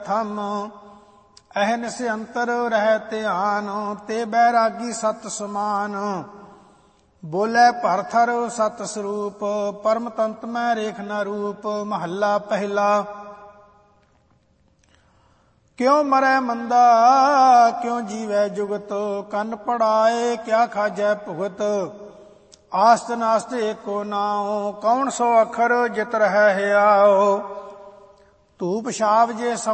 ਥਮ ਅਹਨਿਸ ਅੰਤਰ ਰਹਿ ਧਿਆਨ ਤੇ ਬੈਰਾਗੀ ਸਤ ਸਮਾਨ ਬੋਲੇ ਭਰਥਰ ਸਤ ਸਰੂਪ ਪਰਮ ਤੰਤ ਮੈਂ ਰੇਖ ਨ ਰੂਪ ਮਹੱਲਾ ਪਹਿਲਾ। ਕਿਉ ਮਰੈ ਮੰਦਾ ਕਿਉ ਜੀਵੈ ਜੁਗਤ ਕੰਨ ਪੜਾਏ ਕਿਆ ਖਾਜੈ ਭੁਗਤ ਆਸਤ ਨਾਸਤ ਏਕੋ ਨਾਉ ਕੌਣ ਸੋ ਅਖਰ ਜਿਤ ਰਹਿ ਹਿਆਉ ਧੂਪ ਛਾਪ ਜੇ